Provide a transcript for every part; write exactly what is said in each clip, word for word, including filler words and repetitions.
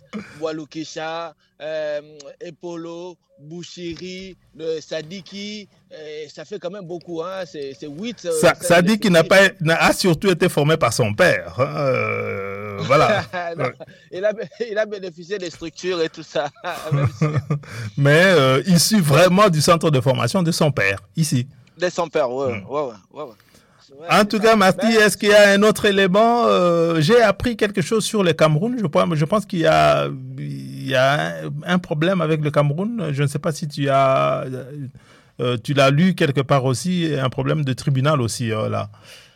Walukesha, euh, Epolo, Bouchiri, le Sadiki, euh, ça fait quand même beaucoup, hein, c'est, c'est huit Ça, au sein de ça dit qu'il n'a l'effectif. pas, n'a, a surtout été formé par son père. Hein, euh, voilà. Non, il, a, il a bénéficié des structures et tout ça, même si Mais euh, issu vraiment du centre de formation de son père, ici. de son père, ouais, Mm. ouais, ouais, ouais, ouais. Ouais, En c'est tout ça. cas, Marty, Ben, est-ce qu'il y a un autre élément euh, J'ai appris quelque chose sur le Cameroun. Je pense, je pense qu'il y a, il y a un, un problème avec le Cameroun. Je ne sais pas si tu as, euh, tu l'as lu quelque part aussi, un problème de tribunal aussi euh, là.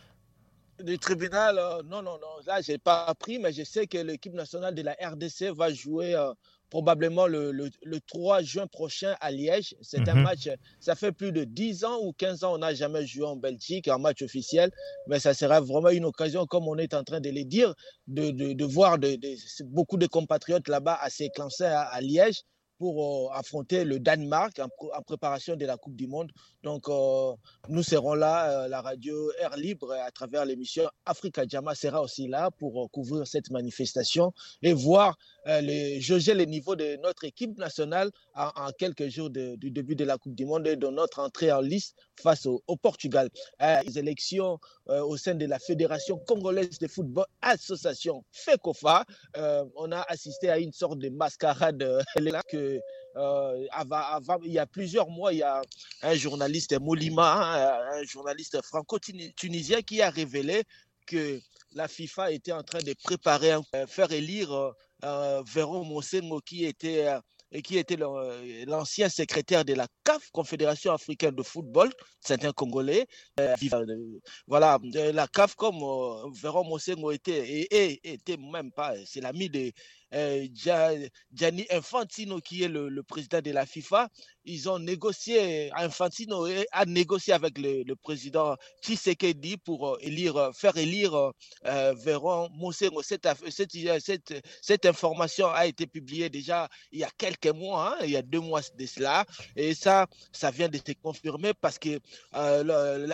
du tribunal, euh, non, non, non, là, je n'ai pas appris, mais je sais que l'équipe nationale de la R D C va jouer euh, probablement le, le, le trois juin prochain à Liège. C'est un Mm-hmm. match, ça fait plus de dix ans ou quinze ans, on n'a jamais joué en Belgique, un match officiel, mais ça sera vraiment une occasion, comme on est en train de le dire, de, de, de voir de, de, beaucoup de compatriotes là-bas à s'éclancer à, à Liège pour euh, affronter le Danemark en, en, préparation de la Coupe du Monde. Donc, euh, nous serons là, euh, la radio Air Libre, à travers l'émission Africa Jama sera aussi là pour euh, couvrir cette manifestation et voir, euh, les, jauger les niveaux de notre équipe nationale en, en quelques jours de, du début de la Coupe du Monde et de notre entrée en lice face au, au Portugal. Euh, les élections euh, au sein de la Fédération congolaise de football, association FECOFA, euh, on a assisté à une sorte de mascarade euh, que euh, avant, avant, il y a plusieurs mois, il y a un journaliste Molima, hein, un journaliste franco-tunisien qui a révélé que la FIFA était en train de préparer, euh, faire élire euh, Véron Monsengo qui était, euh, et qui était le, l'ancien secrétaire de la C A F, Confédération africaine de football, c'est un Congolais. Euh, voilà, la C A F, comme euh, Véron Monsengo était, et, et était même pas, c'est l'ami de euh, Gianni Infantino qui est le, le président de la FIFA. Ils ont négocié, Infantino a négocié avec le, le président Tshisekedi pour élire, faire élire euh, Véron Monsengo. Cette, cette, cette, cette information a été publiée déjà il y a quelques mois, hein, il y a deux mois de cela, et ça, ça vient de se confirmer parce que euh,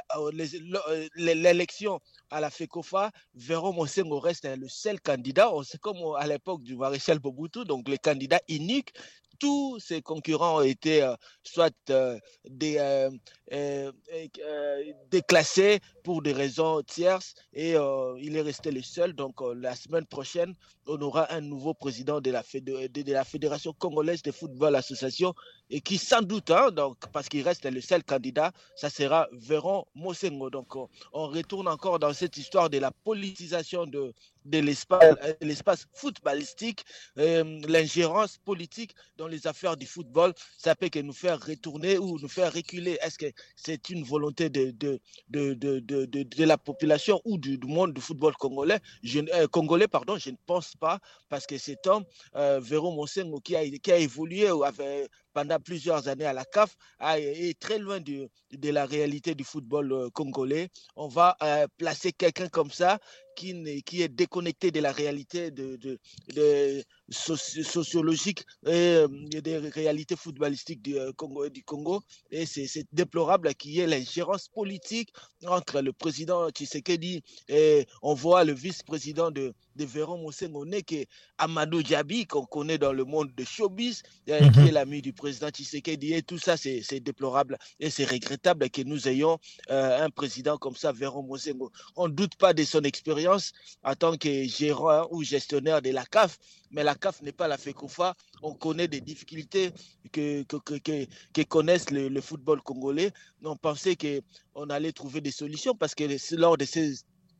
l'élection à la FECOFA, Véron Monsengo reste le seul candidat. C'est comme à l'époque du maréchal Mobutu, donc le candidat unique. Tous ses concurrents ont été euh, soit euh, des, euh, euh, euh, déclassés pour des raisons tierces et euh, il est resté le seul. Donc euh, la semaine prochaine, on aura un nouveau président de la, fédé- de, de la Fédération congolaise de football association et qui sans doute, hein, donc, parce qu'il reste le seul candidat, ça sera Véron Monsengo. Donc on, on retourne encore dans cette histoire de la politisation de, de l'espace, l'espace footballistique, euh, l'ingérence politique dans les affaires du football, ça peut que nous faire retourner ou nous faire reculer. Est-ce que c'est une volonté de, de, de, de, de, de, de la population ou du, du monde du football congolais, je, euh, congolais pardon, je ne pense pas, parce que cet homme, euh, Véron Monsengo, qui a, qui a évolué avec, pendant plusieurs années à la C A F, a, est très loin de, de la réalité du football euh, congolais. On va euh, placer quelqu'un comme ça qui, qui est déconnecté de la réalité de, de, de soci, sociologique et euh, des réalités footballistiques du, euh, Congo, du Congo. Et c'est, c'est déplorable qu'il y ait l'ingérence politique entre le président Tshisekedi et on voit le vice-président de, de Véron Monsengo, qui est Amadou Diaby, qu'on connaît dans le monde de showbiz, euh, mm-hmm. qui est l'ami du président Tshisekedi. Et tout ça, c'est, c'est déplorable et c'est regrettable que nous ayons euh, un président comme ça, Véron Monsengo. On ne doute pas de son expérience en tant que gérant ou gestionnaire de la C A F, mais la C A F n'est pas la FECOFA. On connaît des difficultés que, que, que, que, que connaissent le, le football congolais. On pensait qu'on allait trouver des solutions parce que lors de ces,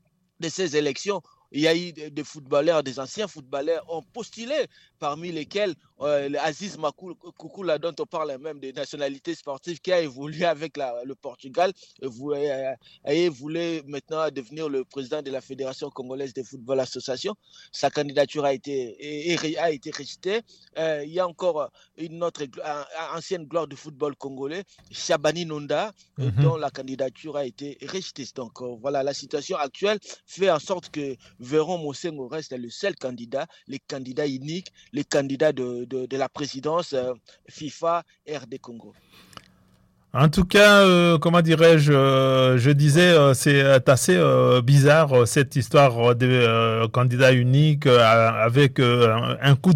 de ces élections, il y a eu des footballeurs, des anciens footballeurs ont postulé, parmi lesquels euh, Aziz Koukoula, dont on parle même de nationalité sportive, qui a évolué avec la, le Portugal et, vous, euh, et voulait maintenant devenir le président de la Fédération congolaise de football association. Sa candidature a été, et, et, a été rejetée. Euh, il y a encore une autre un, ancienne gloire du football congolais, Chabani Nonda, mm-hmm. dont la candidature a été rejetée. Donc euh, voilà, la situation actuelle fait en sorte que Véron Monsengo reste le seul candidat, le candidat unique, le candidat de, de, de la présidence euh, FIFA R D Congo. En tout cas, euh, comment dirais-je, euh, je disais, euh, c'est assez euh, bizarre cette histoire de euh, candidat unique euh, avec euh, un coup de